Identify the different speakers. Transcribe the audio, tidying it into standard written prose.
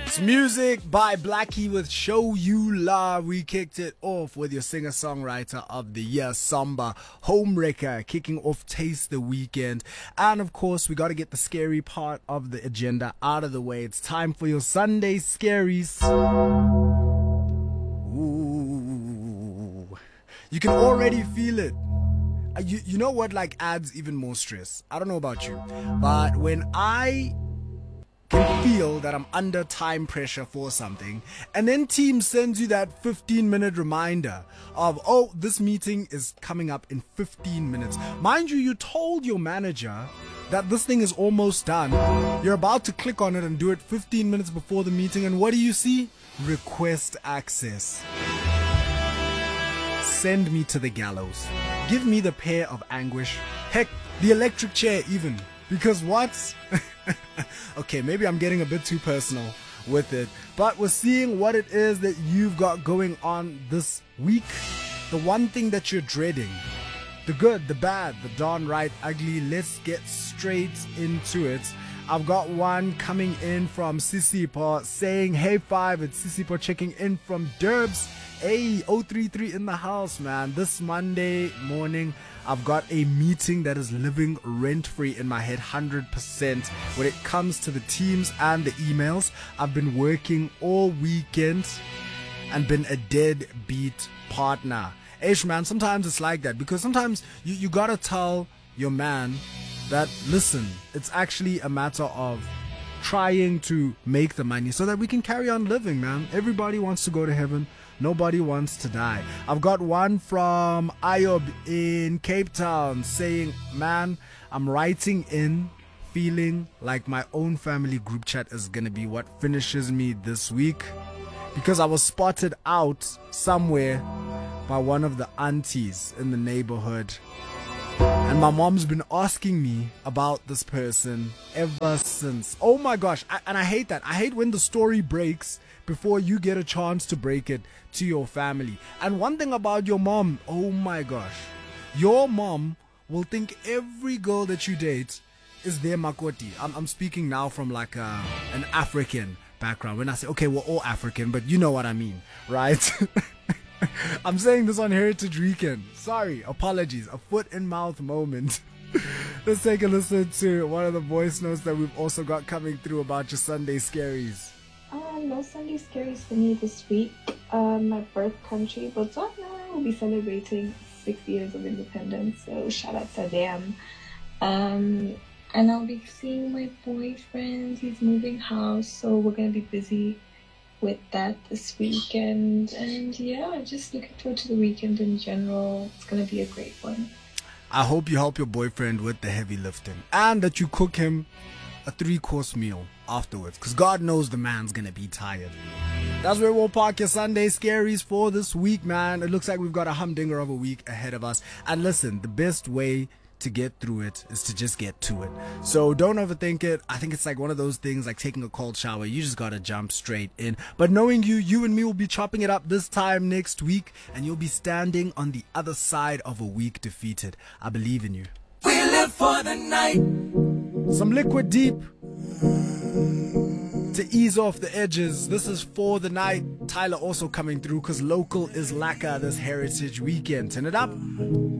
Speaker 1: It's music by Blackie with Show You Love. We kicked it off with your singer-songwriter of the year, Samba Homewrecker, kicking off Taste the Weekend. And of course, we got to get the scary part of the agenda out of the way. It's time for your Sunday Scaries. Ooh. You can already feel it. You know what adds even more stress? I don't know about you, but when I can feel that I'm under time pressure for something, and then Teams sends you that 15-minute reminder of, oh, this meeting is coming up in 15 minutes. Mind you, you told your manager that this thing is almost done. You're about to click on it and do it 15 minutes before the meeting, and what do you see? Request access. Send me to the gallows. Give me the pair of anguish. Heck, the electric chair even. Because what? Okay, maybe I'm getting a bit too personal with it, but we're seeing what it is that you've got going on this week. The one thing that you're dreading. The good, the bad, the darn right ugly. Let's get straight into it. I've got one coming in from Sisipo saying, hey Five, it's Sisipo checking in from Derbs. Hey, 033 in the house, man. This Monday morning, I've got a meeting that is living rent-free in my head 100%. When it comes to the Teams and the emails, I've been working all weekend and been a deadbeat partner. Ish, man, sometimes it's like that, because sometimes you gotta tell your man that, listen, it's actually a matter of trying to make the money so that we can carry on living, man. Everybody wants to go to heaven. Nobody wants to die. I've got one from Ayob in Cape Town saying, man, I'm writing in feeling like my own family group chat is going to be what finishes me this week, because I was spotted out somewhere by one of the aunties in the neighborhood. And my mom's been asking me about this person ever since. Oh my gosh. And I hate that. I hate when the story breaks before you get a chance to break it to your family. And one thing about your mom, oh my gosh, your mom will think every girl that you date is their makoti. I'm speaking now from an African background. When I say, okay, we're all African, but you know what I mean, right? I'm saying this on Heritage Weekend. Sorry, apologies. A foot in mouth moment. Let's take a listen to one of the voice notes that we've also got coming through about your Sunday Scaries.
Speaker 2: No Sunday Scaries for me this week. My birth country, Botswana, will be celebrating 6 years of independence, so shout out to them. And I'll be seeing my boyfriend. He's moving house, so we're going to be busy with that this weekend. And yeah, just looking forward to the weekend in general. It's going to be a great one.
Speaker 1: I hope you help your boyfriend with the heavy lifting, and that you cook him a 3-course meal afterwards, because God knows the man's gonna be tired. That's where we'll park your Sunday Scaries for this week, man. It looks like we've got a humdinger of a week ahead of us. And listen, the best way to get through it is to just get to it. So don't overthink it. I think it's like one of those things like taking a cold shower. You just gotta jump straight in. But knowing you and me will be chopping it up this time next week, and you'll be standing on the other side of a week defeated. I believe in you.
Speaker 3: We live for the night.
Speaker 1: Some Liquid Deep to ease off the edges. This is For the Night. Tyler also coming through, because local is lacquer this Heritage Weekend. Turn it up.